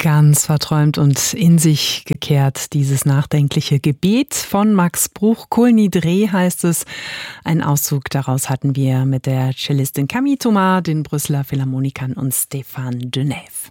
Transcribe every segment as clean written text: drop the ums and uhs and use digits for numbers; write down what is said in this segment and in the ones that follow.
Ganz verträumt und in sich gekehrt, dieses nachdenkliche Gebet von Max Bruch. Kol Nidre heißt es. Ein Auszug daraus hatten wir mit der Cellistin Camille Thomas, den Brüsseler Philharmonikern und Stéphane Denève.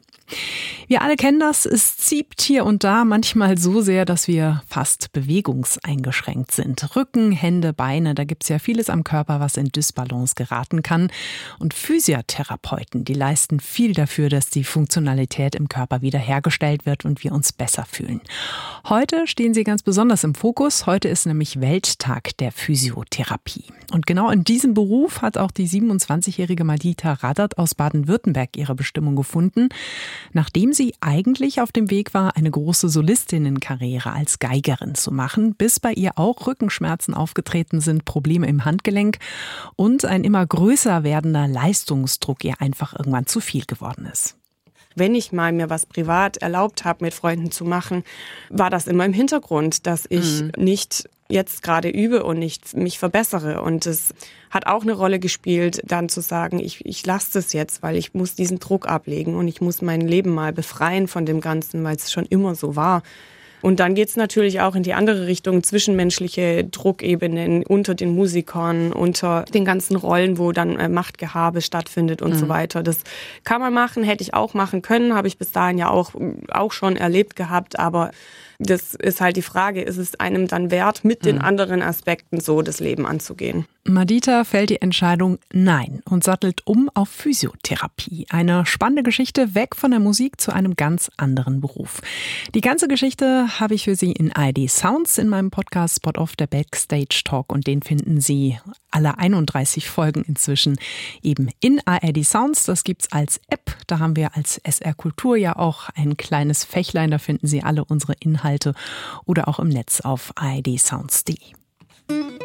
Wir alle kennen das, es zieht hier und da manchmal so sehr, dass wir fast bewegungseingeschränkt sind. Rücken, Hände, Beine, da gibt's ja vieles am Körper, was in Dysbalance geraten kann. Und Physiotherapeuten, die leisten viel dafür, dass die Funktionalität im Körper wiederhergestellt wird und wir uns besser fühlen. Heute stehen sie ganz besonders im Fokus. Heute ist nämlich Welttag der Physiotherapie. Und genau in diesem Beruf hat auch die 27-jährige Madita Radat aus Baden-Württemberg ihre Bestimmung gefunden, nachdem sie eigentlich auf dem Weg war, eine große Solistinnenkarriere als Geigerin zu machen, bis bei ihr auch Rückenschmerzen aufgetreten sind, Probleme im Handgelenk und ein immer größer werdender Leistungsdruck ihr einfach irgendwann zu viel geworden ist. Wenn ich mal mir was privat erlaubt habe, mit Freunden zu machen, war das immer im Hintergrund, dass ich nicht jetzt gerade übe und nicht mich verbessere. Und es hat auch eine Rolle gespielt, dann zu sagen, ich lasse das jetzt, weil ich muss diesen Druck ablegen und ich muss mein Leben mal befreien von dem Ganzen, weil es schon immer so war. Und dann geht's natürlich auch in die andere Richtung, zwischenmenschliche Druckebenen unter den Musikern, unter den ganzen Rollen, wo dann Machtgehabe stattfindet und so weiter. Das kann man machen, hätte ich auch machen können, habe ich bis dahin ja auch schon erlebt gehabt, aber das ist halt die Frage, ist es einem dann wert, mit den anderen Aspekten so das Leben anzugehen? Madita fällt die Entscheidung Nein und sattelt um auf Physiotherapie. Eine spannende Geschichte, weg von der Musik zu einem ganz anderen Beruf. Die ganze Geschichte habe ich für Sie in ARD Sounds in meinem Podcast Spot Off, der Backstage Talk, und den finden Sie alle 31 Folgen inzwischen eben in ARD Sounds. Das gibt's als App. Da haben wir als SR Kultur ja auch ein kleines Fächlein. Da finden Sie alle unsere Inhalte oder auch im Netz auf ardsounds.de.